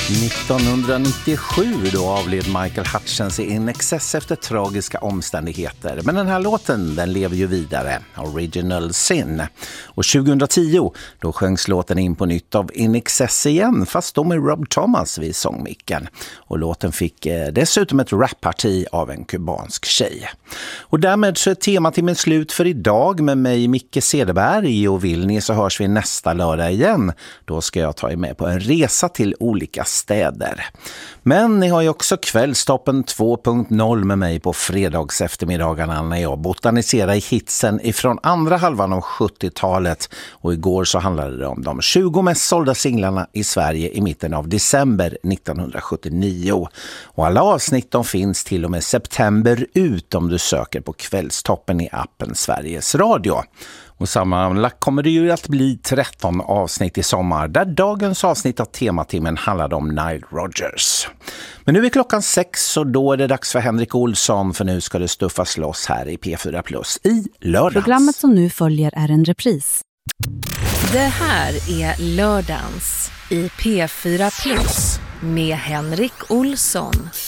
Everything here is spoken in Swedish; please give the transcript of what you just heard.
1997 då avled Michael Hutchence i In Excess efter tragiska omständigheter. Men den här låten, den lever ju vidare, Original Sin. Och 2010 då sjöngs låten in på nytt av In Excess igen, fast då med Rob Thomas vid sångmicken. Och låten fick dessutom ett rapparti av en kubansk tjej. Och därmed så är temat med slut för idag med mig Micke Cederberg, och vill ni så hörs vi nästa lördag igen. Då ska jag ta er med på en resa till olika städer. Men ni har ju också kvällstoppen 2.0 med mig på fredags eftermiddagarna när jag botaniserar i hitsen ifrån andra halvan av 70-talet. Och igår så handlade det om de 20 mest sålda singlarna i Sverige i mitten av december 1979. Och alla avsnitt de finns till och med september ut om du söker på kvällstoppen i appen Sveriges Radio. Och sammanlagt kommer det ju att bli 13 avsnitt i sommar, där dagens avsnitt av Tematimmen handlade om Nile Rodgers. Men nu är klockan 6 och då är det dags för Henrik Olsson, för nu ska det stuffas loss här i P4 Plus i lördags. Programmet som nu följer är en repris. Det här är lördagens i P4 Plus med Henrik Olsson.